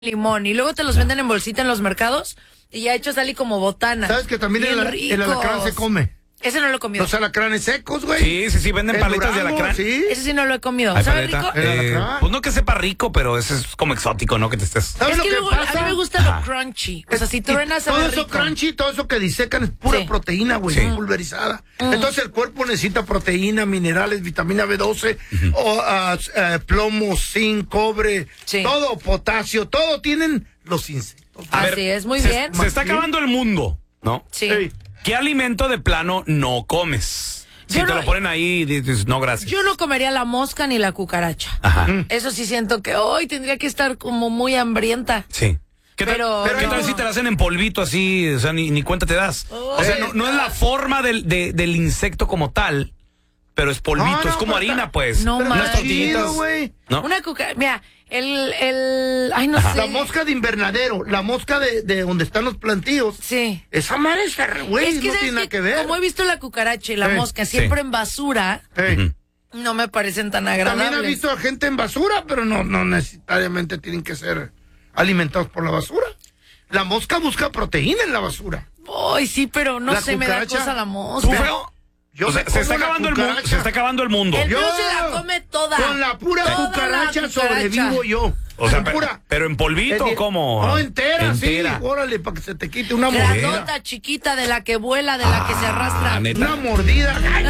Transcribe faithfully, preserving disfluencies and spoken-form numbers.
limón y luego te los venden en bolsita en los mercados y ya hechos así como botana. ¿Sabes que también el, el alacrán se come? Ese no lo he comido. Los alacranes secos, güey. Sí, sí, sí, venden El paletas Durango, de alacrán. Sí. Ese sí no lo he comido. Ay, ¿Sabe paleta. rico? Eh, pues no que sepa rico, pero ese es como exótico, ¿no? Que te estés... ¿Sabes Es lo que que luego pasa? a mí me gusta lo crunchy. O sea, si truenas todo sabe eso rico. crunchy, todo eso que disecan es pura Sí. proteína, güey, Sí. pulverizada. Entonces el cuerpo necesita proteína, minerales, vitamina B doce, o, uh, uh, plomo, zinc, cobre, Sí. todo, potasio, todo tienen los insectos. A Así ver, es, muy se, bien. Se está acabando el mundo, ¿no? Sí. Ey. ¿Qué alimento de plano no comes? Si Yo te no- lo ponen ahí, dices, no, gracias. Yo no comería la mosca ni la cucaracha. Ajá. Eso sí siento que hoy tendría que estar como muy hambrienta. Sí. ¿Qué tal, Pero- ¿qué tal no. si te la hacen en polvito así? O sea, ni, ni cuenta te das. O sea, no, no es la forma del, de- del insecto como tal, pero es polvito, No, no, es como pero harina, está- pues. No Pero manches. está Unas tortillitas. chido, güey. ¿No? Una cucaracha. Mira, el, el. Ay, no Ajá. sé. La mosca de invernadero, la mosca de, de donde están los plantíos. Sí. Esa madre es re- güey, Es que, no ¿sabes tiene nada qué? que ver. Como he visto la cucaracha y la Ey, mosca sí. siempre en basura, Ey. Ujú. no me parecen tan También agradables. ha visto a gente en basura, pero no, no necesariamente tienen que ser alimentados por la basura. La mosca busca proteína en la basura. Ay, sí, pero no La sé, me da cucaracha. cosa la ¿Tú, mosca. feo? Yo O sea, me se como está la acabando el mundo. cucaracha. Se está acabando el mundo. El Yo- mío se la come toda. Con la pura Toda la cucaracha, cucaracha. sobrevivo yo. O sea, Con pero, pura. pero en polvito, Es- ¿cómo? No, entera, Entera. sí. Órale, para que se te quite una mordida. Grandota, chiquita, de la que vuela, de la que se arrastra. neta. Una mordida. ¡Ay!